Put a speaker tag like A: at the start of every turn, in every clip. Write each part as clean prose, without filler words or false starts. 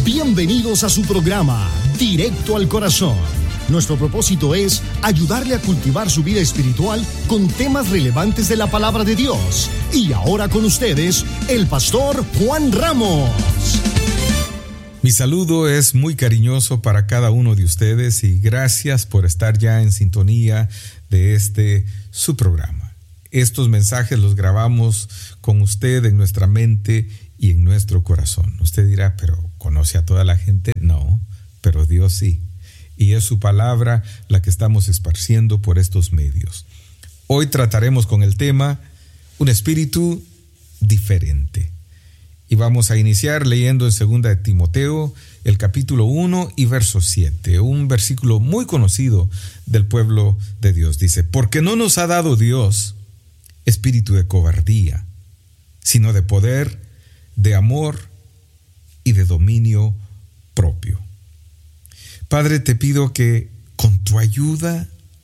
A: Bienvenidos a su programa, Directo al Corazón. Nuestro propósito es ayudarle a cultivar su vida espiritual con temas relevantes de la palabra de Dios. Y ahora con ustedes, el pastor Juan Ramos.
B: Mi saludo es muy cariñoso para cada uno de ustedes y gracias por estar ya en sintonía de su programa. Estos mensajes los grabamos con usted en nuestra mente y en nuestro corazón. Usted dirá, ¿pero conoce a toda la gente? No, pero Dios sí. Y es su palabra la que estamos esparciendo por estos medios. Hoy trataremos con el tema un espíritu diferente. Y vamos a iniciar leyendo en 2 de Timoteo, el capítulo 1 y verso 7, un versículo muy conocido del pueblo de Dios. Dice, porque no nos ha dado Dios espíritu de cobardía, sino de poder, de amor y de dominio propio. Padre, te pido que con tu ayuda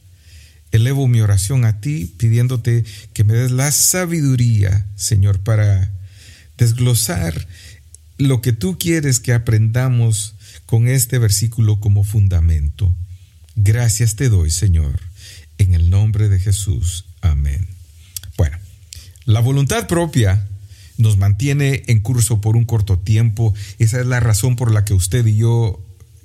B: elevo mi oración a ti, pidiéndote que me des la sabiduría, Señor, para desglosar lo que tú quieres que aprendamos con este versículo como fundamento. Gracias te doy, Señor, en el nombre de Jesús. Amén. Bueno, la voluntad propia nos mantiene en curso por un corto tiempo. Esa es la razón por la que usted y yo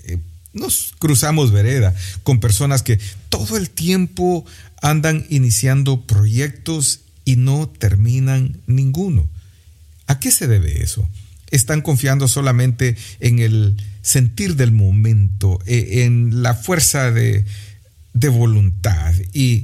B: nos cruzamos vereda con personas que todo el tiempo andan iniciando proyectos y no terminan ninguno. ¿A qué se debe eso? Están confiando solamente en el sentir del momento, en la fuerza de voluntad y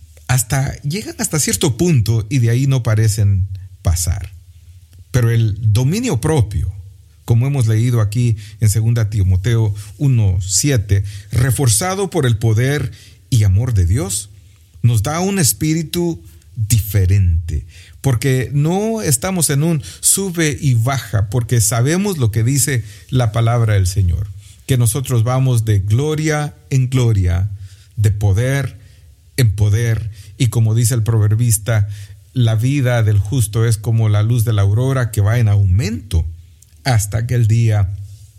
B: llegan hasta cierto punto y de ahí no parecen pasar. Pero el dominio propio, como hemos leído aquí en 2 Timoteo 1:7, reforzado por el poder y amor de Dios, nos da un espíritu diferente, porque no estamos en un sube y baja, porque sabemos lo que dice la palabra del Señor, que nosotros vamos de gloria en gloria, de poder en poder, y como dice el proverbista, la vida del justo es como la luz de la aurora que va en aumento hasta que el día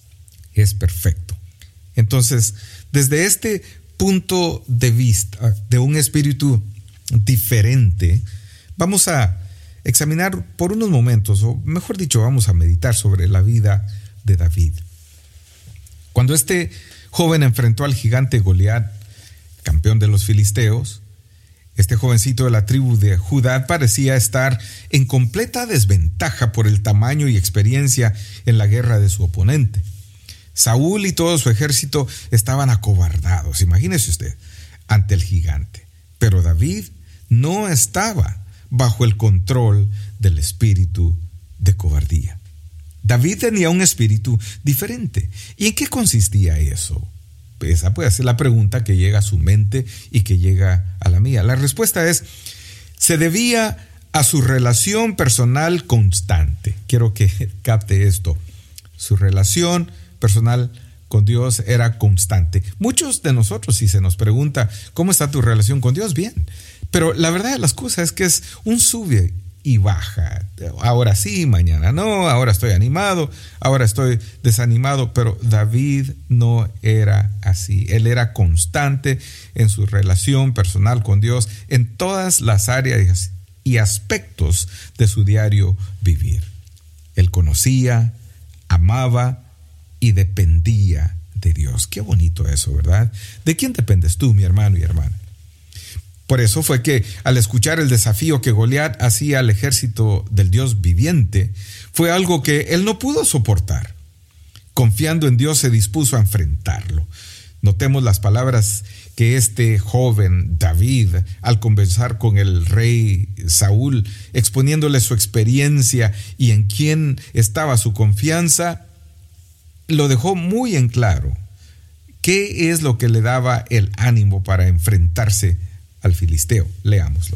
B: es perfecto. Entonces, desde este punto de vista de un espíritu diferente, vamos a examinar por unos momentos, o mejor dicho, vamos a meditar sobre la vida de David. Cuando este joven enfrentó al gigante Goliat, campeón de los filisteos, este jovencito de la tribu de Judá parecía estar en completa desventaja por el tamaño y experiencia en la guerra de su oponente. Saúl y todo su ejército estaban acobardados, imagínese usted, ante el gigante. Pero David no estaba bajo el control del espíritu de cobardía. David tenía un espíritu diferente. ¿Y en qué consistía eso? Esa puede ser la pregunta que llega a su mente y que llega a la mía. La respuesta es, se debía a su relación personal constante. Quiero que capte esto. Su relación personal con Dios era constante. Muchos de nosotros, si se nos pregunta, ¿cómo está tu relación con Dios? Bien. Pero la verdad de las cosas es que es un sube y baja. Ahora sí, mañana no, ahora estoy animado, ahora estoy desanimado, pero David no era así. Él era constante en su relación personal con Dios en todas las áreas y aspectos de su diario vivir. Él conocía, amaba y dependía de Dios. Qué bonito eso, ¿verdad? ¿De quién dependes tú, mi hermano y hermana? Por eso fue que al escuchar el desafío que Goliat hacía al ejército del Dios viviente, fue algo que él no pudo soportar. Confiando en Dios se dispuso a enfrentarlo. Notemos las palabras que este joven David, al conversar con el rey Saúl, exponiéndole su experiencia y en quién estaba su confianza, lo dejó muy en claro. ¿Qué es lo que le daba el ánimo para enfrentarse al filisteo? Leámoslo.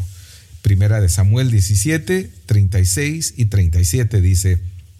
B: 1 Samuel 17, 36 y 37 dice,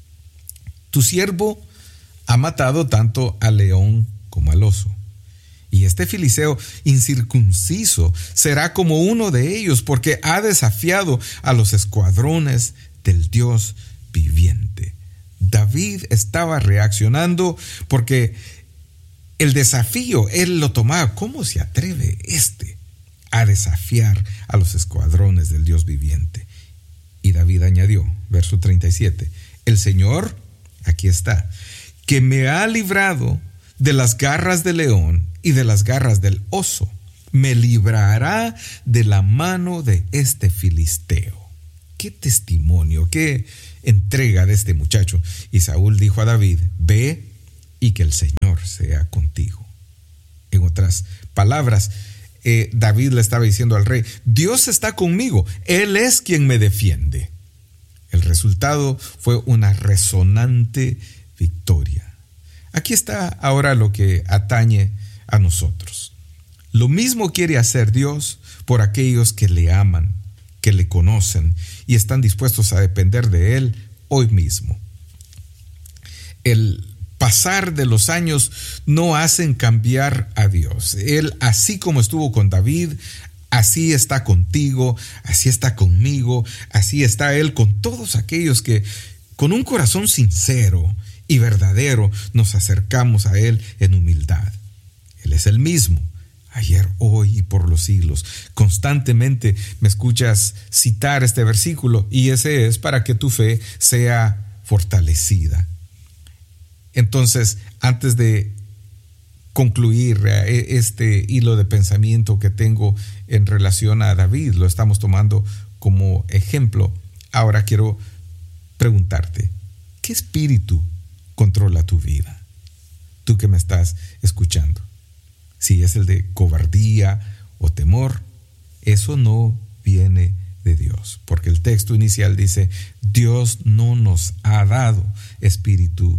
B: tu siervo ha matado tanto al león como al oso, y este filisteo incircunciso será como uno de ellos, porque ha desafiado a los escuadrones del Dios viviente. David estaba reaccionando porque el desafío, él lo tomaba. ¿Cómo se atreve a desafiar a los escuadrones del Dios viviente? Y David añadió, verso 37, el Señor, aquí está, que me ha librado de las garras del león y de las garras del oso, me librará de la mano de este filisteo. Qué testimonio, qué entrega de este muchacho. Y Saúl dijo a David, ve y que el Señor sea contigo. En otras palabras, David le estaba diciendo al rey, Dios está conmigo, Él es quien me defiende. El resultado fue una resonante victoria. Aquí está ahora lo que atañe a nosotros. Lo mismo quiere hacer Dios por aquellos que le aman, que le conocen y están dispuestos a depender de Él hoy mismo. El pasar de los años no hacen cambiar a Dios. Él, así como estuvo con David, así está contigo, así está conmigo, así está Él con todos aquellos que con un corazón sincero y verdadero nos acercamos a Él en humildad. Él es el mismo, ayer, hoy y por los siglos. Constantemente me escuchas citar este versículo y ese es para que tu fe sea fortalecida. Entonces, antes de concluir este hilo de pensamiento que tengo en relación a David, lo estamos tomando como ejemplo. Ahora quiero preguntarte, ¿qué espíritu controla tu vida? Tú que me estás escuchando. Si es el de cobardía o temor, eso no viene de Dios, porque el texto inicial dice, Dios no nos ha dado espíritu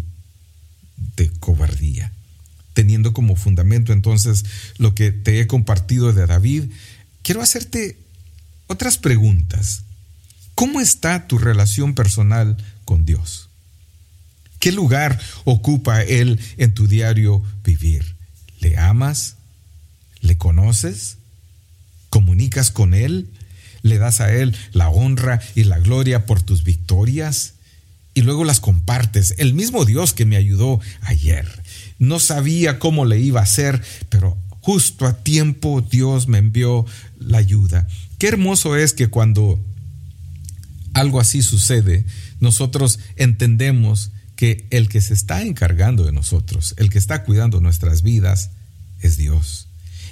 B: de cobardía. Teniendo como fundamento entonces lo que te he compartido de David, quiero hacerte otras preguntas. ¿Cómo está tu relación personal con Dios? ¿Qué lugar ocupa Él en tu diario vivir? ¿Le amas? ¿Le conoces? ¿Comunicas con Él? ¿Le das a Él la honra y la gloria por tus victorias? Y luego las compartes. El mismo Dios que me ayudó ayer. No sabía cómo le iba a hacer, pero justo a tiempo Dios me envió la ayuda. Qué hermoso es que cuando algo así sucede, nosotros entendemos que el que se está encargando de nosotros, el que está cuidando nuestras vidas, es Dios.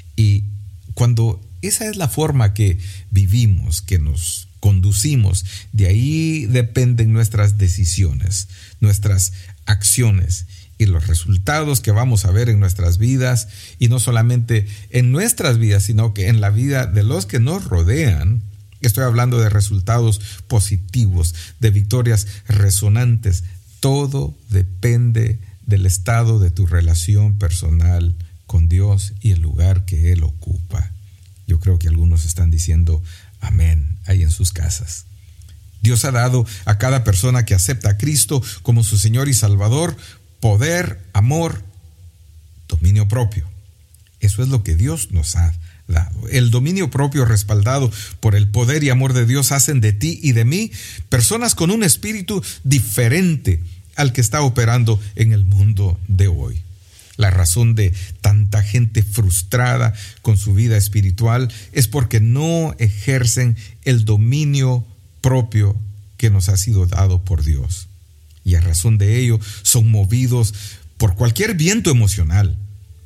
B: Y cuando esa es la forma que vivimos, que nos conducimos, de ahí dependen nuestras decisiones, nuestras acciones y los resultados que vamos a ver en nuestras vidas, y no solamente en nuestras vidas, sino que en la vida de los que nos rodean. Estoy hablando de resultados positivos, de victorias resonantes. Todo depende del estado de tu relación personal con Dios y el lugar que Él ocupa. Yo creo que algunos están diciendo amén ahí en sus casas. Dios ha dado a cada persona que acepta a Cristo como su Señor y Salvador poder, amor, dominio propio. Eso es lo que Dios nos ha dado. El dominio propio respaldado por el poder y amor de Dios hacen de ti y de mí personas con un espíritu diferente al que está operando en el mundo de hoy. La razón de tanta gente frustrada con su vida espiritual es porque no ejercen el dominio propio que nos ha sido dado por Dios. Y a razón de ello son movidos por cualquier viento emocional,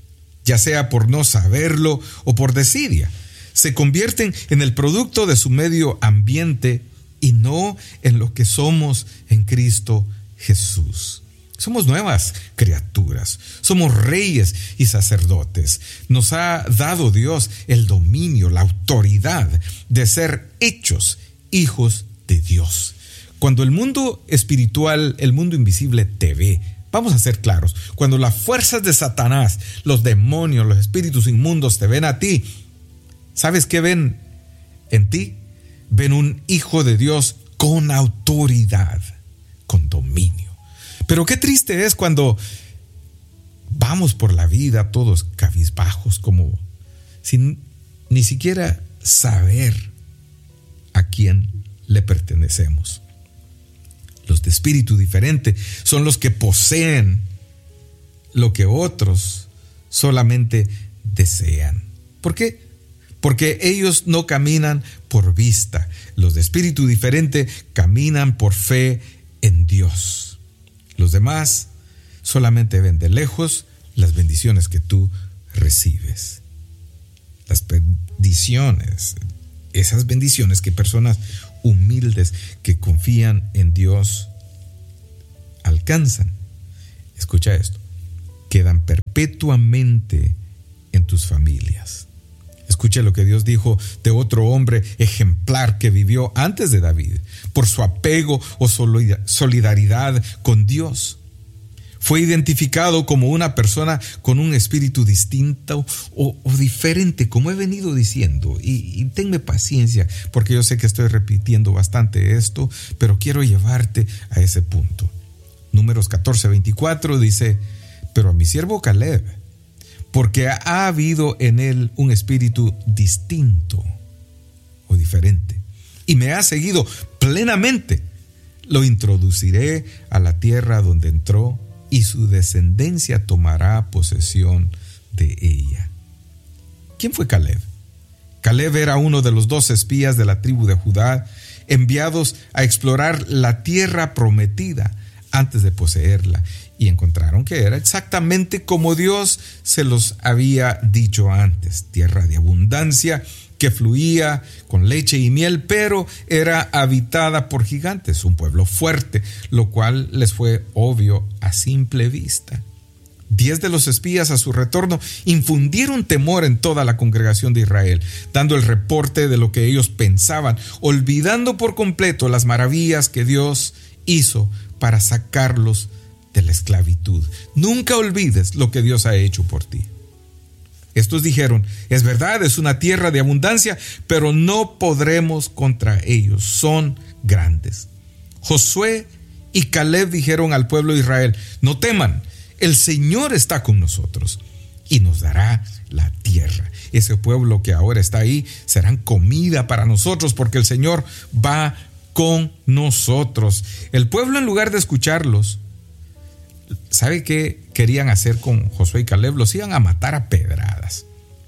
B: ya sea por no saberlo o por desidia. Se convierten en el producto de su medio ambiente y no en lo que somos en Cristo Jesús. Somos nuevas criaturas, somos reyes y sacerdotes. Nos ha dado Dios el dominio, la autoridad de ser hechos hijos de Dios. Cuando el mundo espiritual, el mundo invisible te ve, vamos a ser claros, cuando las fuerzas de Satanás, los demonios, los espíritus inmundos te ven a ti, ¿sabes qué ven en ti? Ven un hijo de Dios con autoridad, con dominio. Pero qué triste es cuando vamos por la vida todos cabizbajos, como sin ni siquiera saber a quién le pertenecemos. Los de espíritu diferente son los que poseen lo que otros solamente desean. ¿Por qué? Porque ellos no caminan por vista. Los de espíritu diferente caminan por fe en Dios. Los demás solamente ven de lejos las bendiciones que tú recibes. Las bendiciones, esas bendiciones que personas humildes que confían en Dios alcanzan. Escucha esto: quedan perpetuamente en tus familias. Escucha lo que Dios dijo de otro hombre ejemplar que vivió antes de David, por su apego o solidaridad con Dios. Fue identificado como una persona con un espíritu distinto o diferente, como he venido diciendo. Y tenme paciencia, porque yo sé que estoy repitiendo bastante esto, pero quiero llevarte a ese punto. Números 14:24 dice: pero a mi siervo Caleb, porque ha habido en él un espíritu distinto o diferente, y me ha seguido plenamente, lo introduciré a la tierra donde entró, y su descendencia tomará posesión de ella. ¿Quién fue Caleb? Caleb era uno de los 12 espías de la tribu de Judá, enviados a explorar la tierra prometida antes de poseerla, y encontraron que era exactamente como Dios se los había dicho antes: tierra de abundancia que fluía con leche y miel, pero era habitada por gigantes, un pueblo fuerte, lo cual les fue obvio a simple vista. 10 de los espías a su retorno infundieron temor en toda la congregación de Israel, dando el reporte de lo que ellos pensaban, olvidando por completo las maravillas que Dios hizo para sacarlos de la esclavitud. Nunca olvides lo que Dios ha hecho por ti. Estos dijeron: es verdad, es una tierra de abundancia, pero no podremos contra ellos, son grandes. Josué y Caleb dijeron al pueblo de Israel: no teman, el Señor está con nosotros y nos dará la tierra. Ese pueblo que ahora está ahí serán comida para nosotros, porque el Señor va con nosotros. El pueblo, en lugar de escucharlos, ¿sabe qué querían hacer con Josué y Caleb? Los iban a matar a pedradas.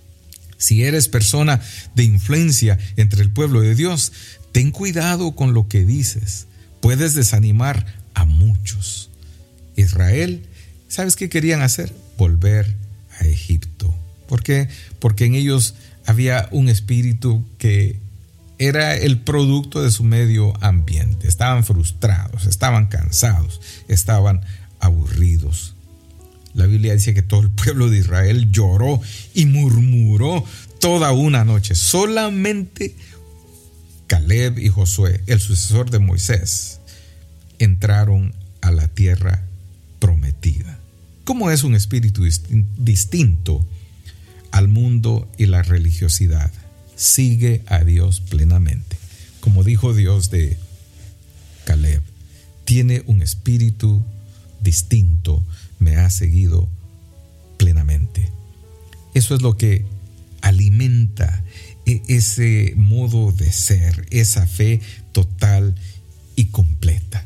B: Si eres persona de influencia entre el pueblo de Dios, ten cuidado con lo que dices. Puedes desanimar a muchos. Israel, ¿sabes qué querían hacer? Volver a Egipto. ¿Por qué? Porque en ellos había un espíritu que era el producto de su medio ambiente. Estaban frustrados, estaban cansados, estaban aburridos. La Biblia dice que todo el pueblo de Israel lloró y murmuró toda una noche. Solamente Caleb y Josué, el sucesor de Moisés, entraron a la tierra prometida. ¿Cómo es un espíritu distinto al mundo y la religiosidad? Sigue a Dios plenamente. Como dijo Dios de Caleb: tiene un espíritu distinto, me ha seguido plenamente. Eso es lo que alimenta ese modo de ser, esa fe total y completa.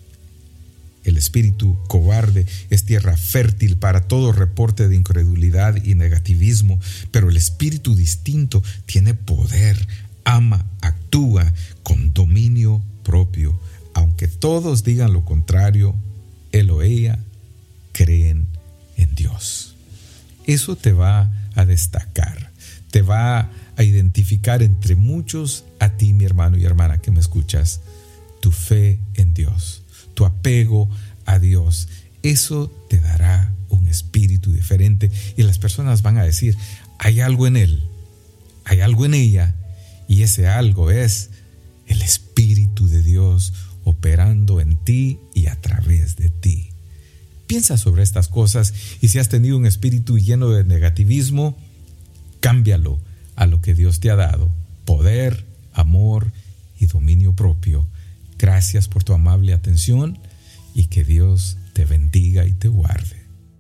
B: El espíritu cobarde es tierra fértil para todo reporte de incredulidad y negativismo, pero el espíritu distinto tiene poder, ama, actúa con dominio propio. Aunque todos digan lo contrario, él o ella creen en Dios. Eso te va a destacar, te va a identificar entre muchos a ti, mi hermano y hermana que me escuchas, tu fe en Dios, tu apego a Dios. Eso te dará un espíritu diferente y las personas van a decir: hay algo en él, hay algo en ella, y ese algo es el Espíritu de Dios operando en ti y a través de ti. Piensa sobre estas cosas, y si has tenido un espíritu lleno de negativismo, cámbialo a lo que Dios te ha dado: poder, amor y dominio propio. Gracias por tu amable atención y que Dios te bendiga y te guarde.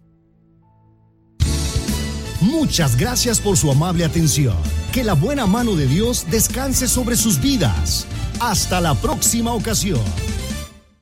A: Muchas gracias por su amable atención. Que la buena mano de Dios descanse sobre sus vidas. Hasta la próxima ocasión.